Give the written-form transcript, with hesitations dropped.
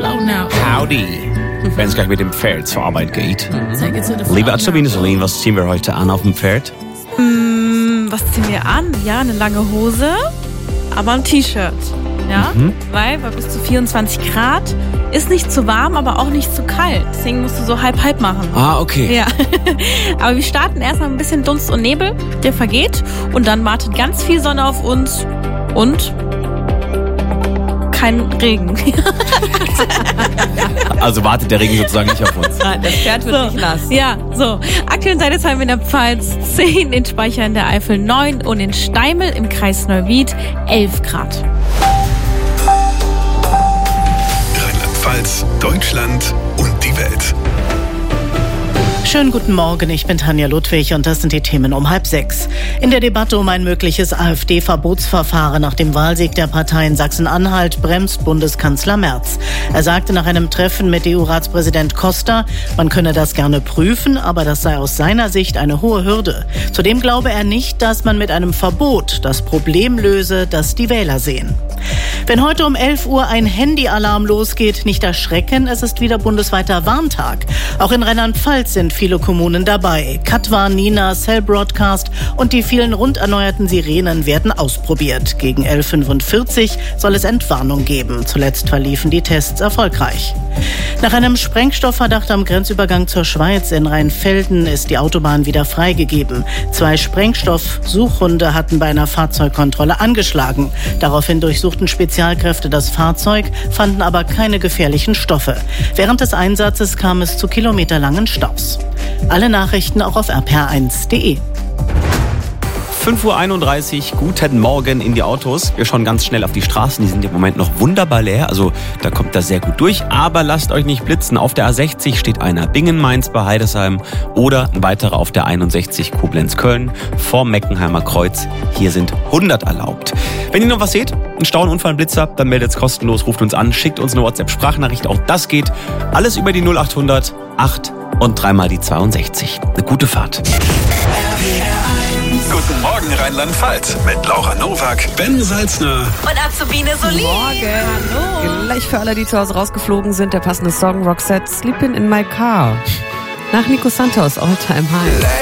slow now. Howdy. Wenn es gleich mit dem Pferd zur Arbeit geht. Take it to the flow Liebe now. Azubine Celine, was ziehen wir heute an auf dem Pferd? Was ziehen wir an? Ja, eine lange Hose, aber ein T-Shirt. Ja, weil bei bis zu 24 Grad ist nicht zu warm, aber auch nicht zu kalt. Deswegen musst du so halb-halb machen. Ah, okay. Ja, aber wir starten erstmal ein bisschen Dunst und Nebel, der vergeht. Und dann wartet ganz viel Sonne auf uns und kein Regen. Also wartet der Regen sozusagen nicht auf uns. Nein, das Pferd wird nicht nass. Ja, so. Aktuell seid ihr in der Pfalz 10, in Speicher in der Eifel 9 und in Steimel im Kreis Neuwied 11 Grad. Rheinland-Pfalz, Deutschland und die Welt. Schönen guten Morgen, ich bin Tanja Ludwig und das sind die Themen um 5:30. In der Debatte um ein mögliches AfD-Verbotsverfahren nach dem Wahlsieg der Partei in Sachsen-Anhalt bremst Bundeskanzler Merz. Er sagte nach einem Treffen mit EU-Ratspräsident Costa, man könne das gerne prüfen, aber das sei aus seiner Sicht eine hohe Hürde. Zudem glaube er nicht, dass man mit einem Verbot das Problem löse, das die Wähler sehen. Wenn heute um 11 Uhr ein Handyalarm losgeht, nicht erschrecken, es ist wieder bundesweiter Warntag. Auch in Rheinland-Pfalz sind viele Kommunen dabei. Katwa, Nina, Cell Broadcast und die vielen rund erneuerten Sirenen werden ausprobiert. Gegen 11.45 Uhr soll es Entwarnung geben. Zuletzt verliefen die Tests erfolgreich. Nach einem Sprengstoffverdacht am Grenzübergang zur Schweiz in Rheinfelden ist die Autobahn wieder freigegeben. 2 Sprengstoffsuchhunde hatten bei einer Fahrzeugkontrolle angeschlagen. Daraufhin durchsuchten Spezialkräfte das Fahrzeug, fanden aber keine gefährlichen Stoffe. Während des Einsatzes kam es zu kilometerlangen Staus. Alle Nachrichten auch auf rpr1.de. 5.31 Uhr, guten Morgen in die Autos. Wir schauen ganz schnell auf die Straßen, die sind im Moment noch wunderbar leer, also da kommt das sehr gut durch. Aber lasst euch nicht blitzen, auf der A60 steht einer Bingen-Mainz bei Heidesheim oder ein weiterer auf der 61 Koblenz-Köln vor Meckenheimer Kreuz. Hier sind 100 erlaubt. Wenn ihr noch was seht, einen Stau, einen Unfall, einen Blitzer, dann meldet es kostenlos, ruft uns an, schickt uns eine WhatsApp-Sprachnachricht, auch das geht. Alles über die 0800 8 und 3 mal die 62. Eine gute Fahrt. Guten Morgen Rheinland-Pfalz mit Laura Nowak, Ben Salzner Und Azubine Celine. Morgen. Gleich für alle, die zu Hause rausgeflogen sind, der passende Song Roxette, Sleeping in My Car. Nach Nico Santos, All Time High.